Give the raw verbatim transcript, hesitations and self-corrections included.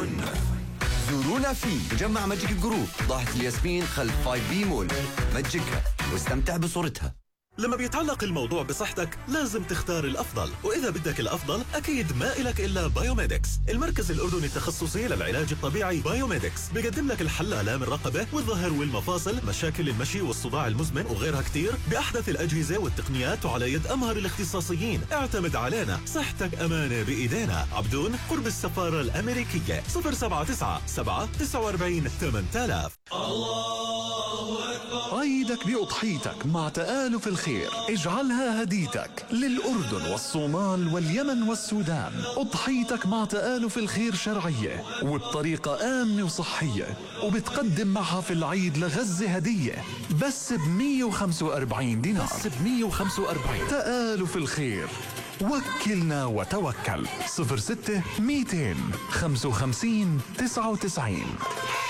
زورونا في مجمع ماجيك جروب ضاحة الياسمين خلف فايف بي مول. مجكها واستمتع بصورتها. لما بيتعلق الموضوع بصحتك لازم تختار الأفضل، وإذا بدك الأفضل أكيد ما إلك إلا بايوميدكس. المركز الأردني التخصصي للعلاج الطبيعي بايوميدكس بيقدم لك الحل لآلام الرقبة والظهر والمفاصل، مشاكل المشي والصداع المزمن وغيرها كتير بأحدث الأجهزة والتقنيات وعلى يد أمهر الاختصاصيين. اعتمد علينا، صحتك أمانة بإيدينا. عبدون قرب السفارة الأمريكية. صفر سبعة تسعة سبعة تسعة أربعين ثمانية آلاف. الله أكبر. عيدك بأضحيتك مع تآلف الخير، اجعلها هديتك للأردن والصومال واليمن والسودان. أضحيتك مع تآلف الخير شرعية وبطريقة آمنة وصحية، وبتقدم معها في العيد لغزة هدية بس ب مية وخمسة وأربعين دينار. بس ب مية وخمسة وأربعين. تآلف الخير، وكلنا وتوكل. صفر ستة مئتين خمسة وخمسين تسعة وتسعين.